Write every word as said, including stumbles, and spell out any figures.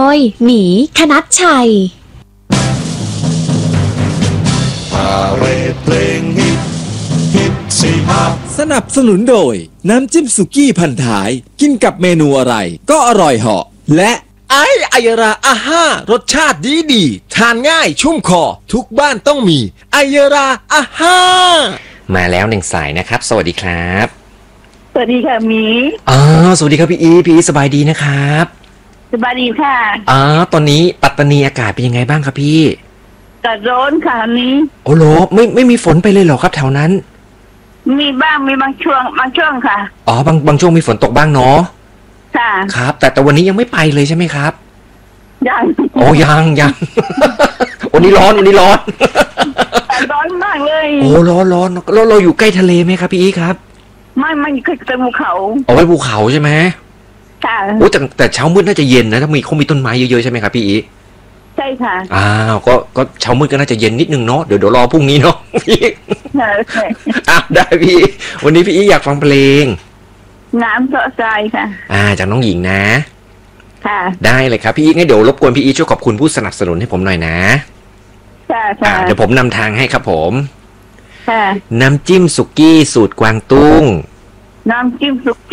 ยหมีคณัชชัยพาเรดเพลงฮิตฮิตสิฮะสนับสนุนโดยน้ำจิ้มสุกี้พันท้ายกินกับเมนูอะไรก็อร่อยเหาะและไอไอยราอาห้ารสชาติดีดีทานง่ายชุ่มคอทุกบ้านต้องมีไอยราอาห้ามาแล้วหนึ่งสายนะครับสวัสดีครับสวัสดีค่ะมีอ๋อสวัสดีครับพี่อีพี่อีสบายดีนะครับสบายดีค่ะอ๋อตอนนี้ปัตตานีอากาศเป็นยังไงบ้างครับพี่อากาศร้อนค่ะอันนี้โอ้โหไม่ไม่มีฝนไปเลยเหรอครับแถวนั้นมีบ้างมีบางช่วงบางช่วงค่ะอ๋อบางบางช่วงมีฝนตกบ้างเนาะค่ะครับแต่แต่วันนี้ยังไม่ไปเลยใช่ไหมครับยังโอ้ยังยังวันนี้ร้อนวันนี้ร้อนร้อนมากเลยโอ้ร้อนร้อนเราเราอยู่ใกล้ทะเลไหมครับพี่อีครับไม่ไม่เคยเจอภูเขาเอาไว้ภูเขาใช่ไหมค่ะโอ้แต่แต่เช้ามืดน่าจะเย็นนะถ้ามีเขามีต้นไม้เยอะๆใช่ไหมครับพี่อีใช่ค่ะอ้าวก็ก็เช้ามืดก็น่าจะเย็นนิดนึงเนาะเดี๋ยวเดี๋ยวรอพรุ่งนี้เนาะพี่ใช่อ้าวได้พี่วันนี้พี่อีอยากฟังเพลงน้ำเสาะทรายค่ะอ่าจากน้องหญิงนะค่ะได้เลยครับพี่อีงั้นเดี๋ยวรบกวนพี่อีช่วยขอบคุณผู้สนับสนุนให้ผมหน่อยนะค่ะค่ะเดี๋ยวผมนำทางให้ครับผมค่ะน้ำจิ้มสุกี้สูตรกวางตุ้งน้ำจิ้มสุ